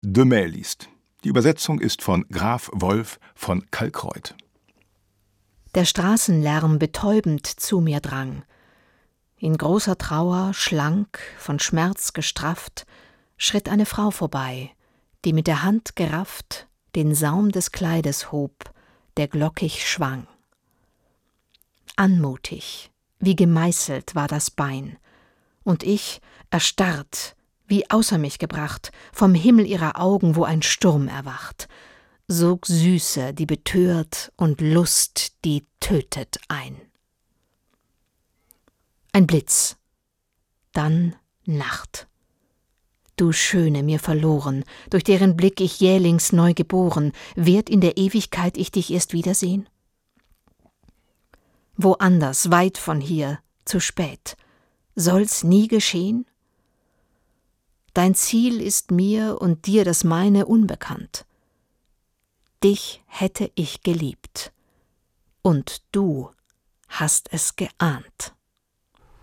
de Mail liest. Die Übersetzung ist von Graf Wolf von Kalkreuth. Der Straßenlärm betäubend zu mir drang. In großer Trauer, schlank, von Schmerz gestrafft, schritt eine Frau vorbei, die mit der Hand gerafft den Saum des Kleides hob, der glockig schwang. Anmutig, wie gemeißelt war das Bein, und ich, erstarrt, wie außer mich gebracht, vom Himmel ihrer Augen, wo ein Sturm erwacht, sog Süße, die betört, und Lust, die tötet ein. Ein Blitz, dann Nacht. Du Schöne mir verloren, durch deren Blick ich jählings neu geboren, wird in der Ewigkeit ich dich erst wiedersehen? Woanders, weit von hier, zu spät, soll's nie geschehen? Dein Ziel ist mir und dir das meine unbekannt. Dich hätte ich geliebt, und du hast es geahnt.